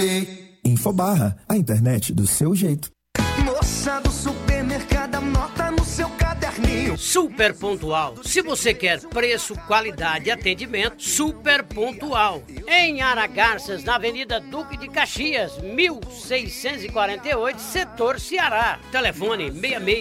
Infobarra, a internet do seu jeito. Moça do supermercado, anota no seu caderninho. Super Pontual. Se você quer preço, qualidade e atendimento, Super Pontual. Em Aragarças, na Avenida Duque de Caxias, 1648, setor Ceará. Telefone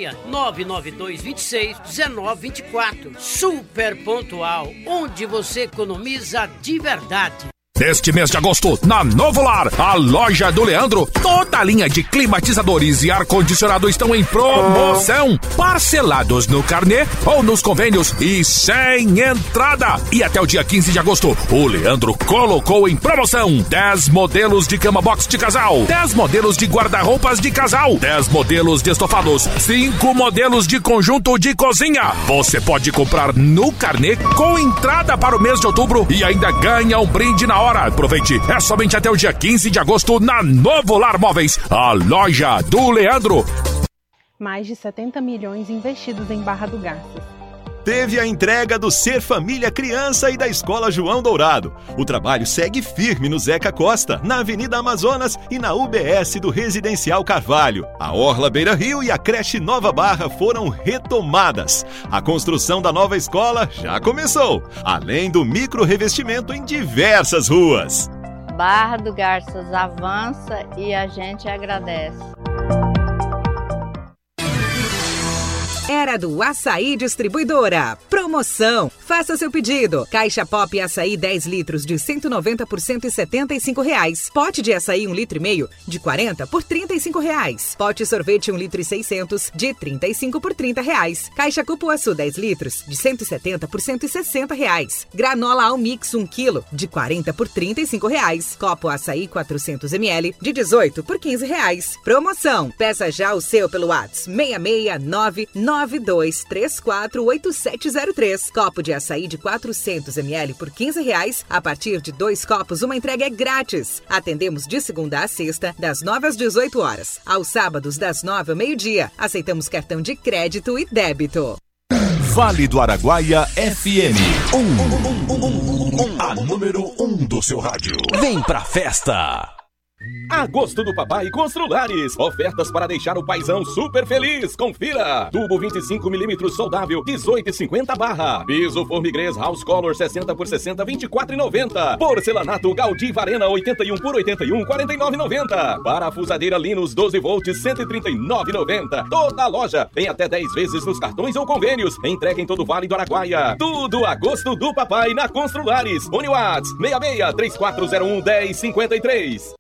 66-99226-1924. Super Pontual, onde você economiza de verdade. Neste mês de agosto, na Novo Lar, a loja do Leandro, toda a linha de climatizadores e ar-condicionado estão em promoção. Parcelados no carnê ou nos convênios e sem entrada. E até o dia 15 de agosto, o Leandro colocou em promoção 10 modelos de cama box de casal, 10 modelos de guarda-roupas de casal, 10 modelos de estofados, 5 modelos de conjunto de cozinha. Você pode comprar no carnê com entrada para o mês de outubro e ainda ganha um brinde na hora. Aproveite, é somente até o dia 15 de agosto na Novo Lar Móveis, a loja do Leandro. Mais de 70 milhões investidos em Barra do Garças. Teve a entrega do Ser Família Criança e da Escola João Dourado. O trabalho segue firme no Zeca Costa, na Avenida Amazonas e na UBS do Residencial Carvalho. A Orla Beira Rio e a creche Nova Barra foram retomadas. A construção da nova escola já começou, além do micro-revestimento em diversas ruas. Barra do Garças avança e a gente agradece. Era do Açaí Distribuidora. Promoção. Faça seu pedido. Caixa Pop Açaí 10 litros de 190 por R$175. Pote de açaí 1,5 litro de 40 por R$35. Pote sorvete 1,6 litro de 35 por R$30. Caixa Cupuaçu 10 litros de 170 por R$160. Granola Almix 1 kg de 40 por R$35. Copo Açaí 400 ml de 18 por R$15. Promoção. Peça já o seu pelo WhatsApp 66992348703. Copo de açaí de 400 ml por R$15. A partir de 2 copos, uma entrega é grátis. Atendemos de segunda a sexta, das 9 às 18 horas. Aos sábados, das 9 ao meio-dia. Aceitamos cartão de crédito e débito. Vale do Araguaia FM. A número 1 do seu rádio. Vem pra festa! Agosto do Papai Construlares. Ofertas para deixar o paizão super feliz. Confira. Tubo 25mm soldável, 18,50 barra. Piso Formigrês House Color 60 por 60, 24,90. Porcelanato Gaudí Varena 81 por 81, 49,90. Parafusadeira Linus 12 volts, 139,90. Toda a loja tem até 10 vezes nos cartões ou convênios. Entrega em todo o Vale do Araguaia. Tudo Agosto do Papai na Construlares. Uniwatts 66 3401 1053.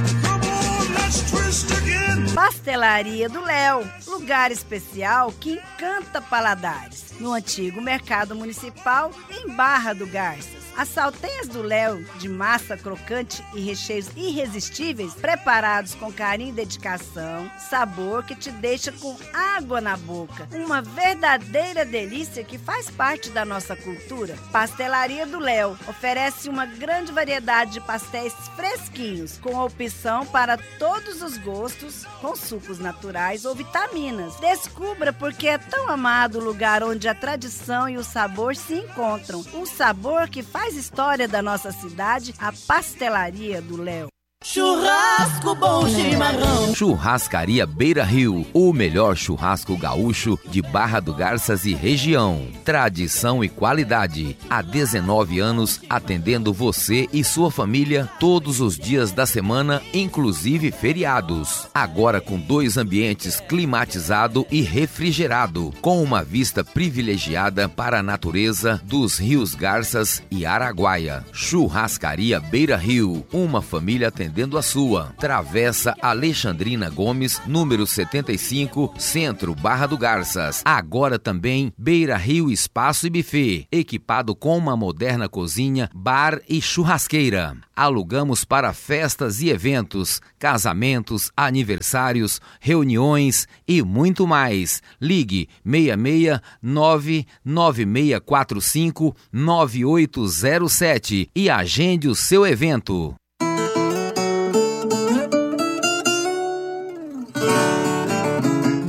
Pastelaria do Léo, lugar especial que encanta paladares. No antigo Mercado Municipal, em Barra do Garças. As salteias do Léo, de massa crocante e recheios irresistíveis, preparados com carinho e dedicação, sabor que te deixa com água na boca. Uma verdadeira delícia que faz parte da nossa cultura. Pastelaria do Léo oferece uma grande variedade de pastéis fresquinhos, com opção para todos os gostos, com sucos naturais ou vitaminas. Descubra porque é tão amado o lugar onde a tradição e o sabor se encontram. Um sabor que faz história da nossa cidade, a Pastelaria do Léo. Churrasco bom chimarrão. Churrascaria Beira Rio, o melhor churrasco gaúcho de Barra do Garças e região. Tradição e qualidade. Há 19 anos atendendo você e sua família todos os dias da semana, inclusive feriados. Agora com 2 ambientes climatizado e refrigerado, com uma vista privilegiada para a natureza dos rios Garças e Araguaia. Churrascaria Beira Rio, uma família atendendo a sua. Travessa Alexandrina Gomes, número 75, Centro, Barra do Garças. Agora também Beira Rio Espaço e Buffet, equipado com uma moderna cozinha, bar e churrasqueira. Alugamos para festas e eventos, casamentos, aniversários, reuniões e muito mais. Ligue 66996459807 e agende o seu evento.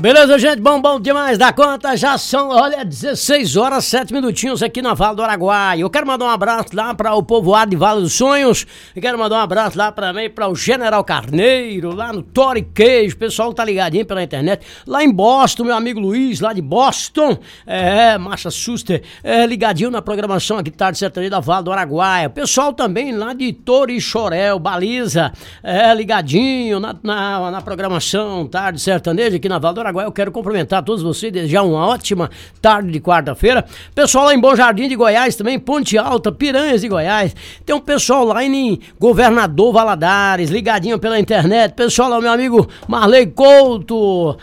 Beleza, gente? Bom demais da conta. Já são, olha, 16 horas, 7 minutinhos aqui na Vale do Araguaia. Eu quero mandar um abraço lá para o povoado de Vale dos Sonhos. Eu quero mandar um abraço lá também para o General Carneiro, lá no Tori Queijo. O pessoal tá ligadinho pela internet. Lá em Boston, meu amigo Luiz, lá de Boston. Massachusetts. Ligadinho na programação aqui, Tarde Sertaneja da Vale do Araguaia. Pessoal também lá de Torixoréu, Baliza. Ligadinho na programação Tarde Sertaneja aqui na Vale do Araguaia. Eu quero cumprimentar todos vocês, desejar uma ótima tarde de quarta-feira. Pessoal lá em Bom Jardim de Goiás também, Ponte Alta, Piranhas de Goiás. Tem um pessoal lá em Governador Valadares, ligadinho pela internet. Pessoal lá, meu amigo Marley Couto,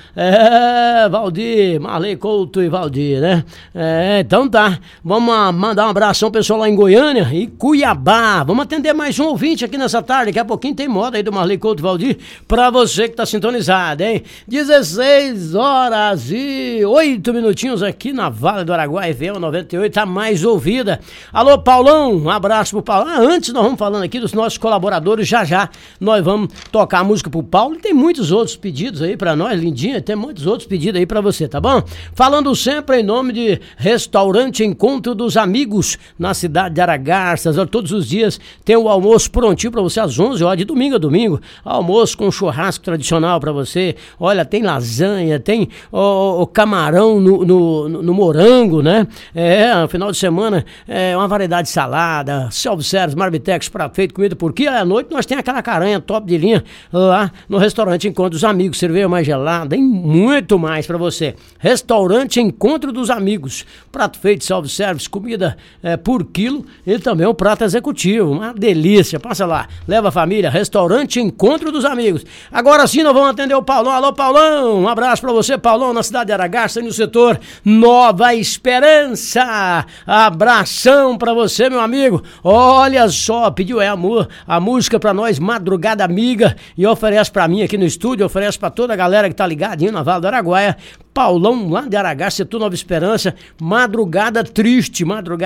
Valdir, Marley Couto e Valdir, né? Então tá, vamos mandar um abração pessoal lá em Goiânia e Cuiabá. Vamos atender mais um ouvinte aqui nessa tarde. Daqui a pouquinho tem moda aí do Marley Couto e Valdir pra você que tá sintonizado, hein? 16 horas e 8 minutinhos aqui na Vale do Araguaia, FM 98, a mais ouvida. Alô, Paulão, um abraço pro Paulão. Antes nós vamos falando aqui dos nossos colaboradores, já nós vamos tocar a música pro Paulo, e tem muitos outros pedidos aí pra nós, lindinha, tem muitos outros pedidos aí pra você, tá bom? Falando sempre em nome de Restaurante Encontro dos Amigos, na cidade de Aragarças. Todos os dias tem o almoço prontinho pra você às 11 horas, de domingo a domingo, almoço com churrasco tradicional pra você. Olha, tem lasanha, tem o camarão no morango, né? No final de semana, uma variedade de salada, self-service, marmitex, prato feito, comida por quilo. À noite nós temos aquela caranha top de linha lá no Restaurante Encontro dos Amigos, cerveja mais gelada e muito mais pra você. Restaurante Encontro dos Amigos, prato feito, self-service, comida por quilo e também um prato executivo, uma delícia. Passa lá, leva a família, Restaurante Encontro dos Amigos. Agora sim nós vamos atender o Paulão. Alô, Paulão, um abraço pra você, Paulão, na cidade de Aragarça, no setor Nova Esperança. Abração pra você, meu amigo. Olha só, pediu a música pra nós, Madrugada Amiga, e oferece pra mim aqui no estúdio, oferece pra toda a galera que tá ligadinho na Vale do Araguaia. Paulão, lá de Aragarça, setor Nova Esperança, Madrugada Triste,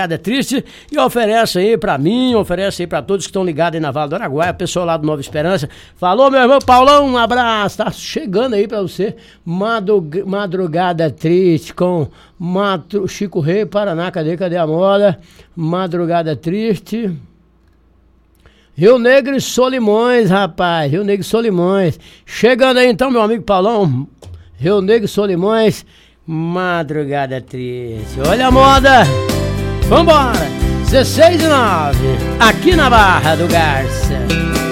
e oferece aí pra mim, oferece aí pra todos que estão ligados aí na Vale do Araguaia, pessoal lá do Nova Esperança. Falou, meu irmão Paulão, um abraço, tá chegando aí pra você, Madrugada Triste, com Chico Rei, Paraná, cadê a moda? Madrugada Triste, Rio Negro e Solimões, rapaz, Rio Negro e Solimões. Chegando aí então, meu amigo Paulão, Rio Negro e Solimões, Madrugada Triste. Olha a moda, vambora, 16 e 9, aqui na Barra do Garça.